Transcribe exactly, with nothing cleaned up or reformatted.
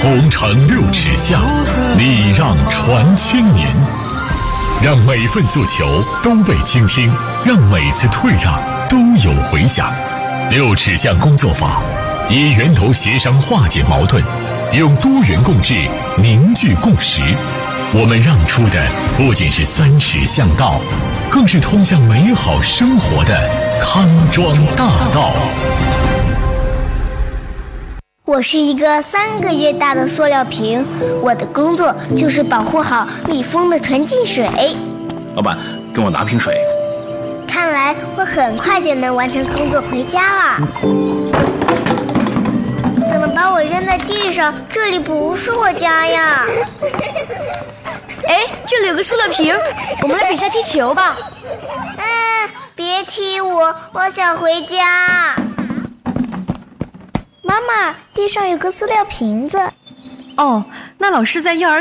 红尘六尺下，礼让传千年。让每份诉求都被倾听，让每次退让都有回响。六尺巷工作法，以源头协商化解矛盾，用多元共治凝聚共识。我们让出的不仅是三尺巷道，更是通向美好生活的康庄大道。 我是一个三个月大的塑料瓶，我的工作就是保护好密封的纯净水。 老板，给我拿瓶水。 看来我很快就能完成工作回家了。怎么把我扔在地上？这里不是我家呀！ 哎，这里有个塑料瓶，我们来比赛踢球吧。 嗯，别踢我，我想回家。妈妈，地上有个塑料瓶子。 哦，那老师在幼儿